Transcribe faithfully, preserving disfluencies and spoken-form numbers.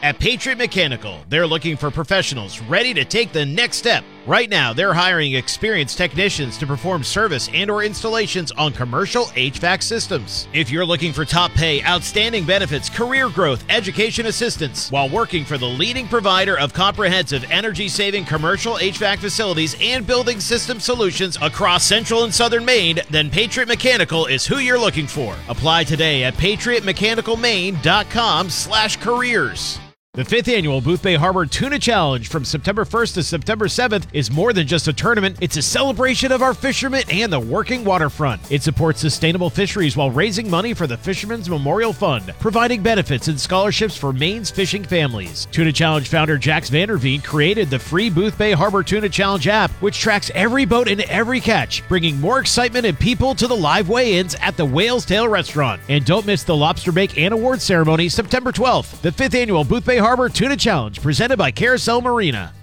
At Patriot Mechanical, they're looking for professionals ready to take the next step. Right now, they're hiring experienced technicians to perform service and or installations on commercial H V A C systems. If you're looking for top pay, outstanding benefits, career growth, education assistance, while working for the leading provider of comprehensive energy-saving commercial H V A C facilities and building system solutions across central and southern Maine, then Patriot Mechanical is who you're looking for. Apply today at patriot mechanical maine dot com slash careers. The fifth annual Boothbay Harbor Tuna Challenge from September first to September seventh is more than just a tournament. It's a celebration of our fishermen and the working waterfront. It supports sustainable fisheries while raising money for the Fishermen's Memorial Fund, providing benefits and scholarships for Maine's fishing families. Tuna Challenge founder Jax Vanderveen created the free Boothbay Harbor Tuna Challenge app, which tracks every boat and every catch, bringing more excitement and people to the live weigh-ins at the Whale's Tail Restaurant. And don't miss the Lobster Bake and Award Ceremony September twelfth. The fifth annual Boothbay Harbor Tuna Challenge, presented by Carousel Marina.